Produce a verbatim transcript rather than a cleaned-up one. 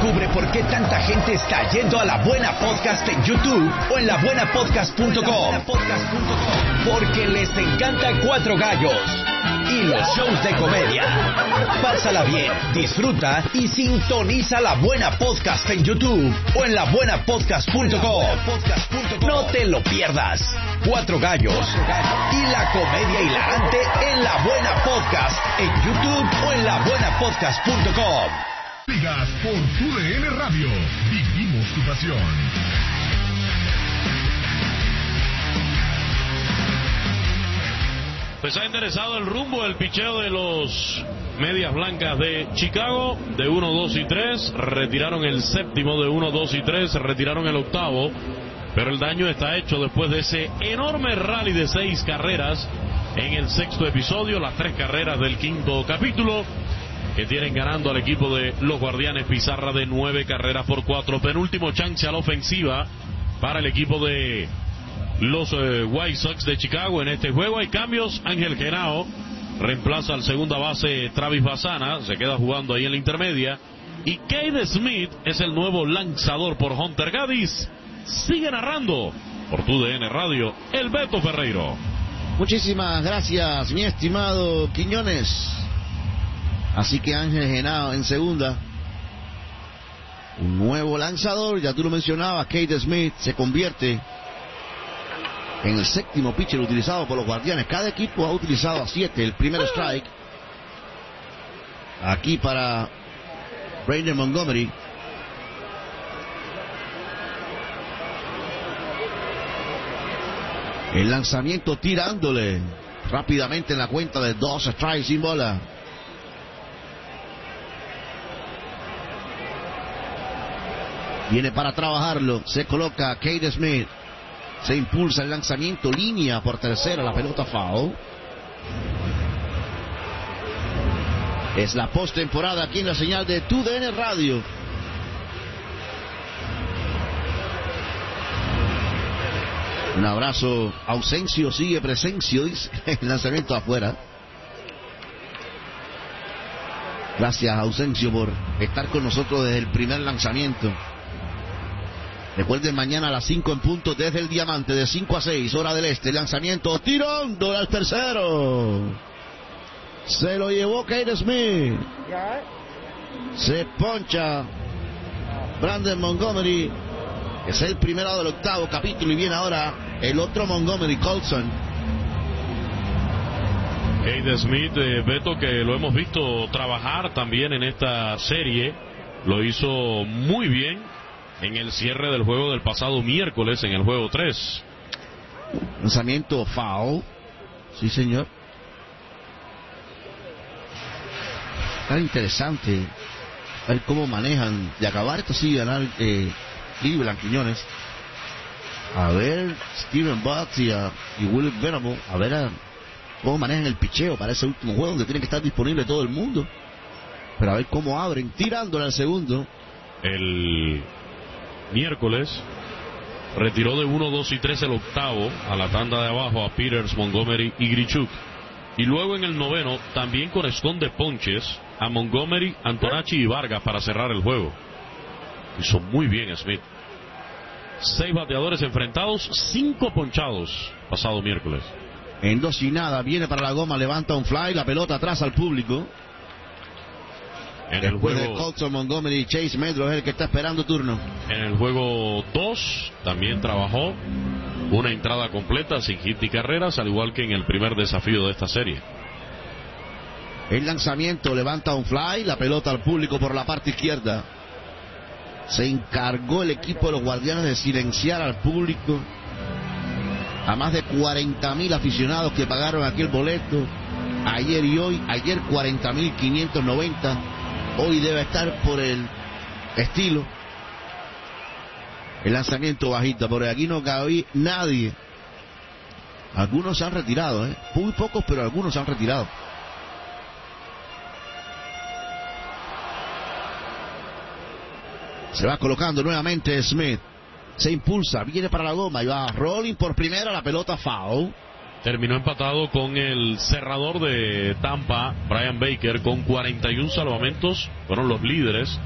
Descubre por qué tanta gente está yendo a La Buena Podcast en YouTube o en la buena podcast punto com. Porque les encanta Cuatro Gallos y los shows de comedia. Pásala bien, disfruta y sintoniza La Buena Podcast en YouTube o en la buena podcast punto com. No te lo pierdas. Cuatro Gallos y la comedia hilarante en La Buena Podcast en YouTube o en la buena podcast punto com. Sigas por tu D N Radio. Vivimos tu pasión. Pues ha enderezado el rumbo el picheo de los Medias Blancas de Chicago de uno, dos y tres. Retiraron el séptimo de uno, dos y tres. Retiraron el octavo. Pero el daño está hecho después de ese enorme rally de seis carreras en el sexto episodio. Las tres carreras del quinto capítulo que tienen ganando al equipo de los Guardianes pizarra de nueve carreras por cuatro. Penúltimo chance a la ofensiva para el equipo de los eh, White Sox de Chicago en este juego. Hay cambios. Ángel Genao reemplaza al segunda base Travis Bassana, se queda jugando ahí en la intermedia, y Cade Smith es el nuevo lanzador por Hunter Gaddis. Sigue narrando por tu D N Radio el Beto Ferreiro. Muchísimas gracias, mi estimado Quiñones. Así que Ángel Genao en segunda, un nuevo lanzador, ya tú lo mencionabas, Cade Smith se convierte en el séptimo pitcher utilizado por los Guardianes. Cada equipo ha utilizado a siete. El primer strike aquí para Brandon Montgomery. El lanzamiento tirándole rápidamente en la cuenta de dos strikes sin bola. Viene para trabajarlo. Se coloca Cade Smith. Se impulsa el lanzamiento. Línea por tercera. La pelota foul. Es la postemporada aquí en la señal de tu D N Radio. Un abrazo. Ausencio sigue presencio, dice. El lanzamiento afuera. Gracias, Ausencio, por estar con nosotros desde el primer lanzamiento. Recuerden, mañana a las cinco en punto desde el Diamante, de cinco a seis, hora del este. Lanzamiento tirando al tercero. Se lo llevó Cade Smith. Se poncha Brandon Montgomery. Es el primero del octavo capítulo y viene ahora el otro Montgomery, Colson. Cade Smith, eh, Beto, que lo hemos visto trabajar también en esta serie. Lo hizo muy bien en el cierre del juego del pasado miércoles, en el juego tres. Lanzamiento foul. Sí, señor. Tan interesante ver cómo manejan de acabar esto, sí, ganar eh, Cleveland, Quiñones. A ver Steven Butts y, a, y Will Venable, a ver a, cómo manejan el picheo para ese último juego donde tiene que estar disponible todo el mundo. Pero a ver cómo abren, tirándole al segundo. El miércoles retiró de uno, dos y tres el octavo a la tanda de abajo a Peters, Montgomery y Grichuk. Y luego en el noveno, también con esconde ponches a Montgomery, Antonacci y Vargas para cerrar el juego. Hizo muy bien Smith. Seis bateadores enfrentados, cinco ponchados pasado miércoles. En dos y nada, viene para la goma, levanta un fly, la pelota atrás al público. En Después el juego, de Colson, Montgomery y Chase Medro es el que está esperando turno. En el juego dos también trabajó una entrada completa sin hit y carreras, al igual que en el primer desafío de esta serie. El lanzamiento levanta un fly, la pelota al público por la parte izquierda. Se encargó el equipo de los Guardianes de silenciar al público, a más de cuarenta mil aficionados que pagaron aquel boleto ayer y hoy. Ayer cuarenta mil quinientos noventa, hoy debe estar por el estilo. El lanzamiento bajita, por aquí no cabía nadie. Algunos se han retirado, ¿eh? Muy pocos, pero algunos se han retirado. Se va colocando nuevamente Smith. Se impulsa, viene para la goma y va rolling por primera, la pelota foul. Terminó empatado con el cerrador de Tampa, Brian Baker, con cuarenta y uno salvamentos. Fueron los líderes